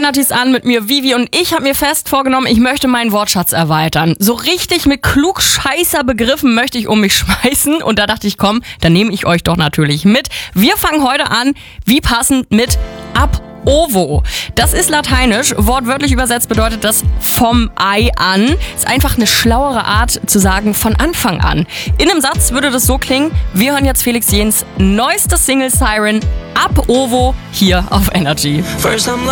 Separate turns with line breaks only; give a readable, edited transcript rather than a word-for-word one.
Energys an mit mir, Vivi, und ich habe mir fest vorgenommen, ich möchte meinen Wortschatz erweitern. So richtig mit klugscheißer Begriffen möchte ich um mich schmeißen und da dachte ich, komm, dann nehme ich euch doch natürlich mit. Wir fangen heute an, wie passend, mit ab ovo. Das ist lateinisch, wortwörtlich übersetzt bedeutet das vom Ei an. Ist einfach eine schlauere Art zu sagen von Anfang an. In einem Satz würde das so klingen, wir hören jetzt Felix Jähns neueste Single Siren ab ovo hier auf Energy.